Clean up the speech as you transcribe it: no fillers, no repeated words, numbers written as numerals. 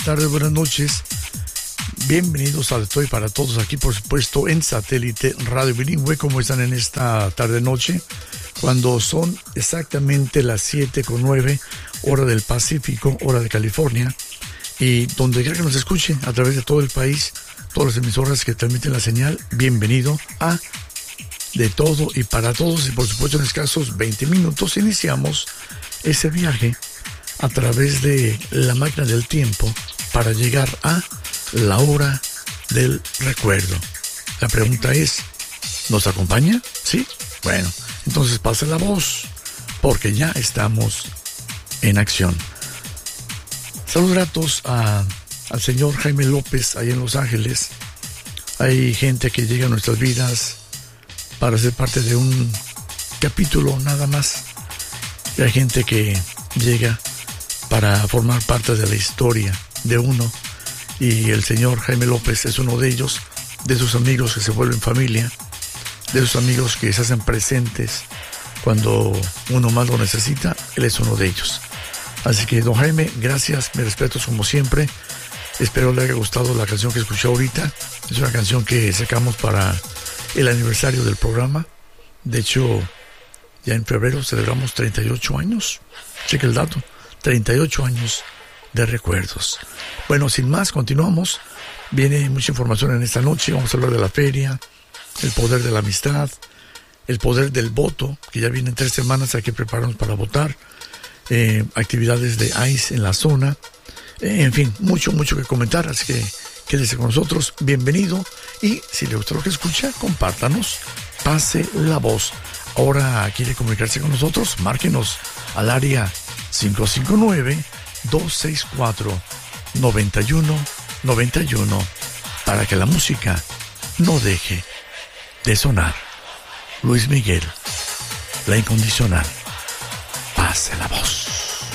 tardes, buenas noches. Bienvenidos a Estoy para Todos, aquí por supuesto en Satélite Radio Bilingüe. ¿Cómo están en esta tarde-noche? Cuando son exactamente las 7:09, hora del Pacífico, hora de California. Y donde quiera que nos escuchen, a través de todo el país, todas las emisoras que transmiten la señal, bienvenido a De Todo y para Todos. Y por supuesto en escasos 20 minutos iniciamos ese viaje a través de la máquina del tiempo para llegar a la hora del recuerdo. La pregunta es, ¿nos acompaña? ¿Sí? Bueno, entonces pase la voz, porque ya estamos en acción. Saludos gratos al señor Jaime López, ahí en Los Ángeles. Hay gente que llega a nuestras vidas para ser parte de un capítulo nada más. Y hay gente que llega para formar parte de la historia de uno. Y el señor Jaime López es uno de ellos, de esos amigos que se vuelven familia, de esos amigos que se hacen presentes cuando uno más lo necesita. Él es uno de ellos. Así que, don Jaime, gracias, mis respetos como siempre. Espero le haya gustado la canción que escuché ahorita. Es una canción que sacamos para el aniversario del programa. De hecho, ya en febrero celebramos 38 años. Cheque el dato, 38 años de recuerdos. Bueno, sin más, continuamos. Viene mucha información en esta noche. Vamos a hablar de la feria, el poder de la amistad, el poder del voto, que ya vienen 3 semanas, hay que prepararnos para votar, actividades de ICE en la zona, en fin, mucho que comentar, así que quédese con nosotros, bienvenido, y si le gusta lo que escucha, compártanos, pase la voz. Ahora quiere comunicarse con nosotros, márquenos al área 559-264-9191 para que la música no deje de sonar. Luis Miguel, La Incondicional.